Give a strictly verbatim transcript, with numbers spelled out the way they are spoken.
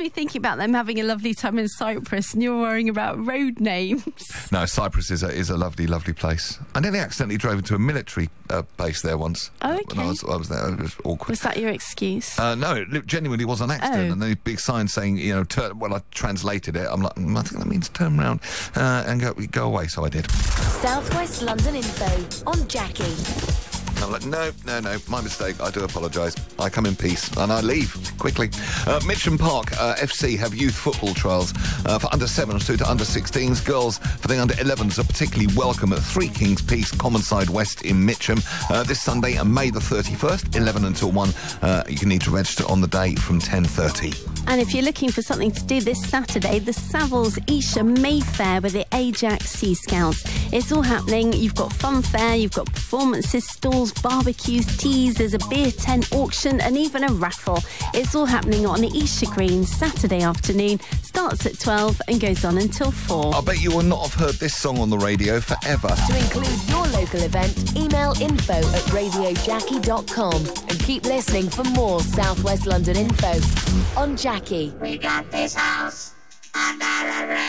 thinking about them having a lovely time in Cyprus and you're worrying about road names. No, Cyprus is a, is a lovely, lovely place. I nearly accidentally drove into a military uh, base there once. Oh, okay. When I was, I was there, it was awkward. Was that your excuse? Uh, no, it genuinely was an accident. Oh. And then a big sign saying, you know, turn, well, I translated it. I'm like, mm, I think that means turn round uh, and go, go away. So I did. South West London Info on Jackie. I'm like, no, no, no, my mistake. I do apologise. I come in peace and I leave quickly. Uh, Mitcham Park uh, F C have youth football trials uh, for under sevens through to under sixteens. Girls for the under elevens are particularly welcome at Three Kings Peace, Commonside West in Mitcham. Uh, this Sunday, uh, May the thirty-first, eleven until one. Uh, you can need to register on the day from ten thirty. And if you're looking for something to do this Saturday, the Savills Isha Mayfair with the Ajax Sea Scouts. It's all happening. You've got fun fair, you've got performances, stalls, barbecues, teas, there's a beer tent auction and even a raffle. It's all happening on Isha Green Saturday afternoon. Starts at twelve and goes on until four. I bet you will not have heard this song on the radio forever. To include your local event, email info at radio jackie dot com and keep listening for more South West London info on Jackie. We got this house under a